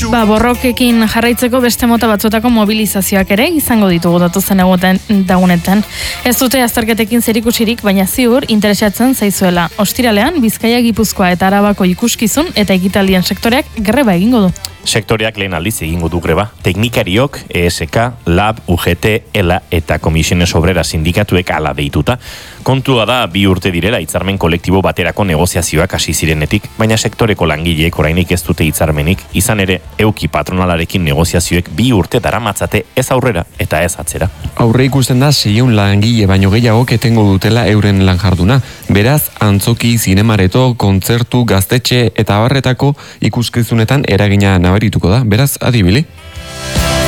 Borrokekin jarraitzeko beste mota batzuetako mobilizazioak ere izango ditugu datozen dagunetan. Ez dute azterketekin zerikusirik, baina ziur interesatzen zaizuela. Ostiralean, Bizkaia, Gipuzkoa eta Arabako ikuskizun eta ekitaldien sektoreak greba egingo du. Sektoreak lehen aldiz egingo du greba. Teknikariok, ESK, LAB, UGT, ELA eta Komisiones Obrera sindikatuek ala deituta. Kontua da 2 urte direla hitzarmen kolektibo baterako negoziazioak hasi zirenetik, baina sektoreko langileek orainik ez dute hitzarmenik, izan ere euki patronalarekin negoziazioek 2 urte daramatzate ez aurrera eta ez atzera. Aurre ikusten da 600 langile baino gehiago etengo dutela euren lan jarduna. Beraz, antzoki, zinemareto, kontzertu, gaztetxe eta abarretako ikuskizunetan eragina nabarituko da. Beraz, adibili.